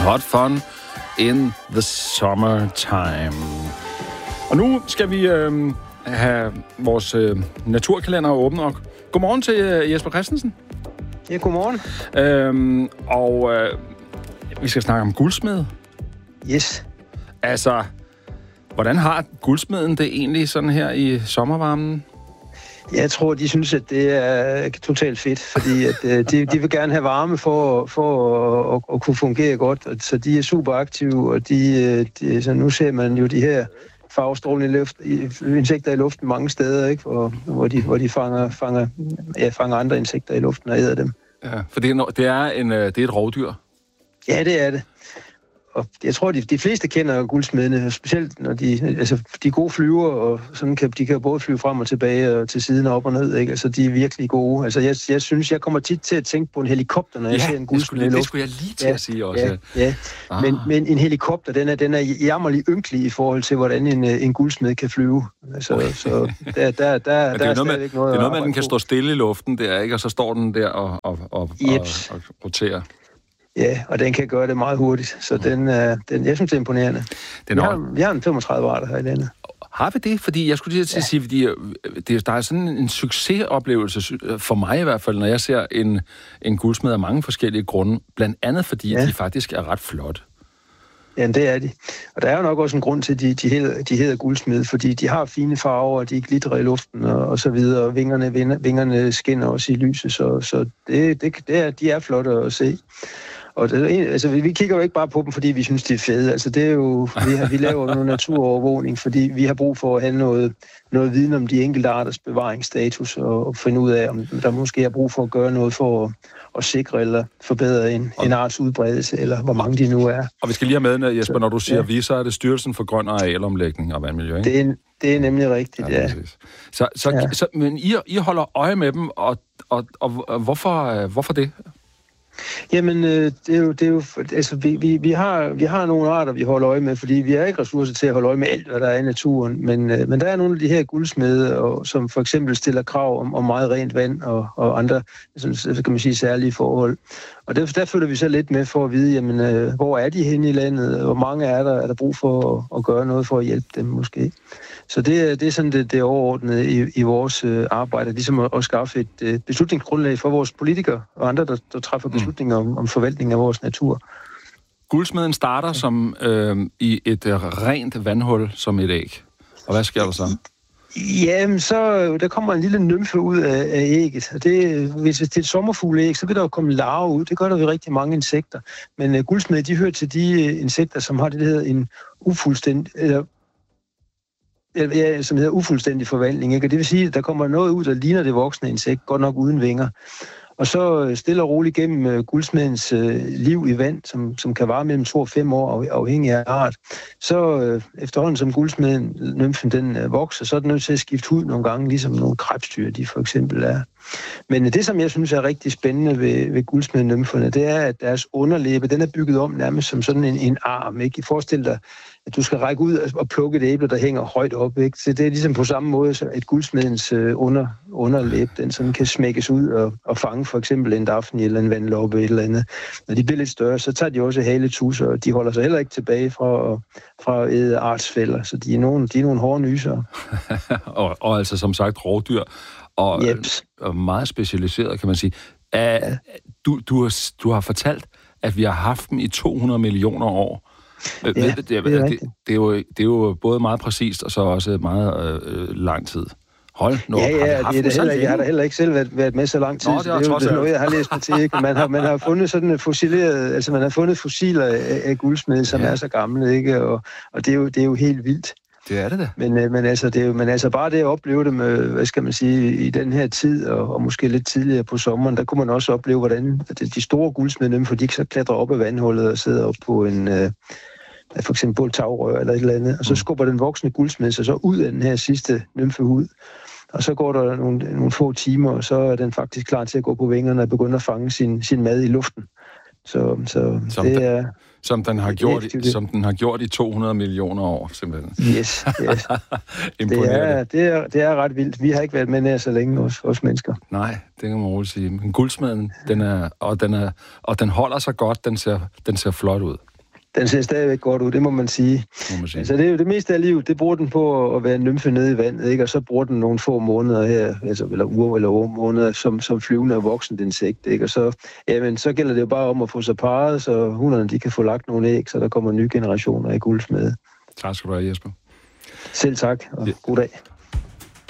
Hot fun in the summertime. Og nu skal vi have vores naturkalender åbne. Og godmorgen til Jesper Christensen. Ja, godmorgen. Vi skal snakke om guldsmed. Yes. Altså, hvordan har guldsmeden det egentlig sådan her i sommervarmen? Jeg tror, de synes, at det er totalt fedt, fordi at, de vil gerne have varme for at kunne fungere godt. Så de er super aktive, og så nu ser man jo de her farvestrålende insekter i luften mange steder, ikke? Hvor de fanger andre insekter i luften og æder dem. Ja, for det er et rovdyr. Ja, det er det. Og jeg tror, de fleste kender guldsmedene, specielt når de gode flyver, og sådan de kan både flyve frem og tilbage og til siden og op og ned, ikke? Altså, de er virkelig gode. Altså, jeg synes, jeg kommer tit til at tænke på en helikopter, når jeg ser en guldsmed i luften. Det skulle jeg lige til at sige også. Ja. Men en helikopter, den er jammerlig ynkelig i forhold til, hvordan en guldsmed kan flyve. Altså, så der er stadigvæk noget. Det er noget med, at den kan stå stille i luften der, ikke? Og så står den der og roterer. Ja, og den kan gøre det meget hurtigt, så jeg synes, det er imponerende. Vi har en 35 arter her i landet. Har vi det? Fordi jeg skulle til at sige, fordi der er sådan en succesoplevelse, for mig i hvert fald, når jeg ser en guldsmed af mange forskellige grunde, blandt andet fordi de faktisk er ret flotte. Ja, det er de. Og der er jo nok også en grund til, at de hedder guldsmed, fordi de har fine farver, og de glitrer i luften og så videre, og vingerne skinner også i lyset, så de er flotte at se. Og vi kigger jo ikke bare på dem, fordi vi synes, de er fede. Altså, det er jo, vi laver noget naturovervågning, fordi vi har brug for at have noget viden om de enkelte arters bevaringsstatus, og finde ud af, om der måske er brug for at gøre noget for at sikre eller forbedre en arts udbredelse, eller hvor mange de nu er. Og vi skal lige have med, Jesper, når du siger vi, så er det Styrelsen for Grøn Arealomlægning og Vandmiljø, ikke? Det er nemlig rigtigt, ja. Så, men I holder øje med dem, og hvorfor det? Jamen, det er jo altså, vi har nogle arter, vi holder øje med, fordi vi har ikke ressourcer til at holde øje med alt, hvad der er i naturen, men der er nogle af de her guldsmede, som for eksempel stiller krav om meget rent vand og andre, så kan man sige, særlige forhold. Og der følger vi så lidt med for at vide, jamen, hvor er de henne i landet, hvor mange er der brug for at gøre noget for at hjælpe dem måske. Så det er sådan det overordnede i vores arbejde, ligesom at skaffe et beslutningsgrundlag for vores politikere og andre, der træffer beslutninger om forvaltning af vores natur. Guldsmeden starter som i et rent vandhul som et æg. Og hvad sker der så? Jamen, så der kommer en lille nymfe ud af ægget. Og hvis det er et sommerfugleæg, så vil der jo komme larver ud. Det gør der ved rigtig mange insekter. Men guldsmede, de hører til de insekter, som har det, der hedder en ufuldstændig forvandling, ikke? Og det vil sige, at der kommer noget ud, der ligner det voksne insekt, godt nok uden vinger. Og så stille og roligt gennem guldsmedens liv i vand, som kan vare mellem 2 og 5 år, afhængig af art. Så efterhånden som guldsmeden, nymfen, den vokser, så er den nødt til at skifte hud nogle gange, ligesom nogle krebsdyr, de for eksempel er. Men det, som jeg synes er rigtig spændende ved guldsmednymferne, det er, at deres underlæbe, den er bygget om nærmest som sådan en arm, ikke? Forestil dig, at du skal række ud og plukke et æble, der hænger højt op, ikke? Så det er ligesom på samme måde, så et guldsmedens underlæbe, den sådan kan smækkes ud og fange for eksempel en dafni eller en vandloppe eller andet. Når de bliver lidt større, så tager de også haletusser, og de holder sig heller ikke tilbage fra at æde artsfælder, så de er nogle hårde nyser. og altså som sagt rovdyr, og meget specialiseret, kan man sige. Du har fortalt, at vi har haft dem i 200 millioner år. Ja, det er jo både meget præcist, og så også meget lang tid. Hold nu. Ja, jeg har da heller ikke selv været med så lang tid. Nå, det er noget, jeg har læst mig til. Ikke? Man har fundet sådan fossileret, altså man har fundet fossiler af guldsmede, som er så gamle, ikke? Og det er jo helt vildt. Det er det da. Men altså bare det at opleve det med, hvad skal man sige, i den her tid, og måske lidt tidligere på sommeren, der kunne man også opleve, hvordan de store guldsmede, for de så klatrer op af vandhullet og sidder op på for eksempel på et tagrør eller et eller andet, og så skubber den voksne guldsmed sig så ud af den her sidste nymfehud, og så går der nogle få timer, og så er den faktisk klar til at gå på vingerne og begynde at fange sin mad i luften. Så det er... Som den har gjort i 200 millioner år, simpelthen. Yes. det er ret vildt. Vi har ikke været med nær så længe, os mennesker. Nej, det kan man roligt sige. Men guldsmeden, den holder sig godt, den ser flot ud. Den ser stadigvæk godt ud, det må man sige. Altså det meste af livet, det bruger den på at være en nymfe nede i vandet, ikke? Og så bruger den nogle få måneder her, altså, eller uger eller måneder, som flyvende og voksent insekt, ikke? Og så, jamen, så gælder det jo bare om at få sig parret, så hunderne de kan få lagt nogle æg, så der kommer nye generationer af guldsmede. Tak skal du have, Jesper. Selv tak, og god dag.